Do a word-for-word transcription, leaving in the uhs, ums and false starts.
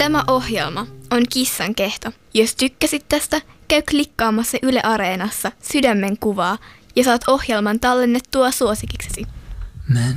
Kuulema ohjelma on Kissan kehto. Jos tykkäsit tästä, käy klikkaamassa Yle Areenassa sydämen kuvaa ja saat ohjelman tallennettua suosikiksesi. Men